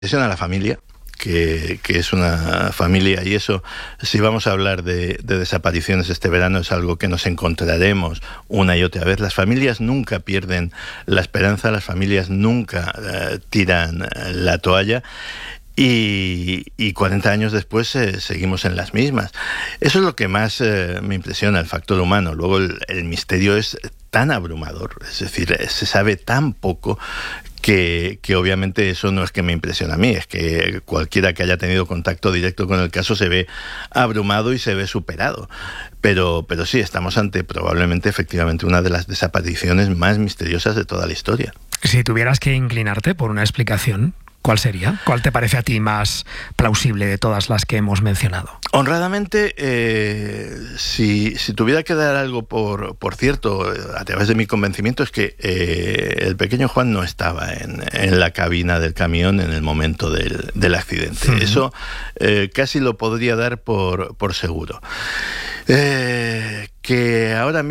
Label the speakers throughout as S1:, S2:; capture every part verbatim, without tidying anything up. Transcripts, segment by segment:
S1: a la familia, que, que es una familia, y eso, si vamos a hablar de, de desapariciones este verano, es algo que nos encontraremos una y otra vez. Las familias nunca pierden la esperanza, las familias nunca uh, tiran la toalla. Y, y cuarenta años después eh, seguimos en las mismas. Eso es lo que más eh, me impresiona, el factor humano. Luego el, el misterio es tan abrumador, es decir, se sabe tan poco que, que obviamente eso no es que me impresiona a mí, es que cualquiera que haya tenido contacto directo con el caso se ve abrumado y se ve superado. Pero, pero sí, estamos ante probablemente efectivamente una de las desapariciones más misteriosas de toda la historia.
S2: Si tuvieras que inclinarte por una explicación, ¿cuál sería? ¿Cuál te parece a ti más plausible de todas las que hemos mencionado?
S1: Honradamente, eh, si, si tuviera que dar algo por, por cierto, a través de mi convencimiento, es que eh, el pequeño Juan no estaba en, en la cabina del camión en el momento del, del accidente. Uh-huh. Eso eh, casi lo podría dar por, por seguro. Eh, que ahora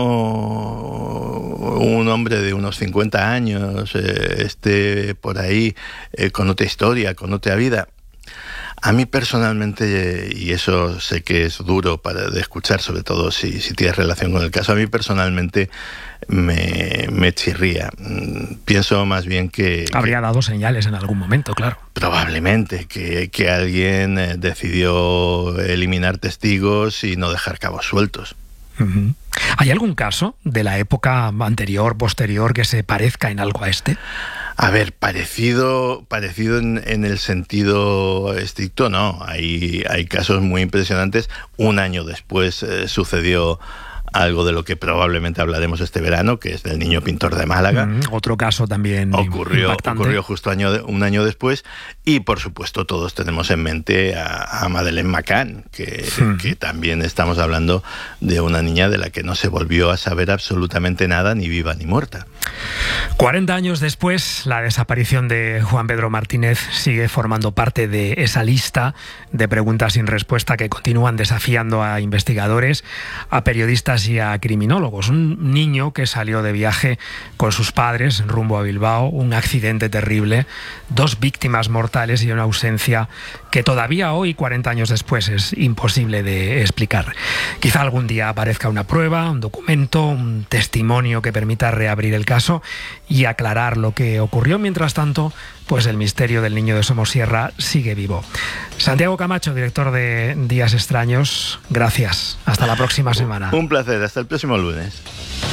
S1: mismo un hombre de unos cincuenta años eh, esté por ahí eh, con otra historia, con otra vida, a mí personalmente, y eso sé que es duro para de escuchar, sobre todo si, si tienes relación con el caso, a mí personalmente me, me chirría. Pienso más bien que...
S2: Habría
S1: que,
S2: dado señales en algún momento, claro.
S1: Probablemente, que, que alguien decidió eliminar testigos y no dejar cabos sueltos.
S2: Uh-huh. ¿Hay algún caso de la época anterior, posterior, que se parezca en algo a este?
S1: A ver, parecido, parecido en, en el sentido estricto, no. Hay, hay casos muy impresionantes. Un año después eh, sucedió algo de lo que probablemente hablaremos este verano, que es del niño pintor de Málaga.
S2: Mm, otro caso también
S1: ocurrió,
S2: impactante.
S1: Ocurrió justo año de, un año después. Y, por supuesto, todos tenemos en mente a, a Madeleine McCann, que, mm. que también estamos hablando de una niña de la que no se volvió a saber absolutamente nada, ni viva ni muerta.
S2: cuarenta años después, la desaparición de Juan Pedro Martínez sigue formando parte de esa lista de preguntas sin respuesta que continúan desafiando a investigadores, a periodistas y a criminólogos. Un niño que salió de viaje con sus padres rumbo a Bilbao, un accidente terrible, dos víctimas mortales y una ausencia que todavía hoy, cuarenta años después, es imposible de explicar. Quizá algún día aparezca una prueba, un documento, un testimonio que permita reabrir el caso y aclarar lo que ocurrió. Mientras tanto, pues el misterio del niño de Somosierra sigue vivo. Santiago Camacho, director de Días Extraños, gracias. Hasta la próxima semana.
S1: Un placer, hasta el próximo lunes.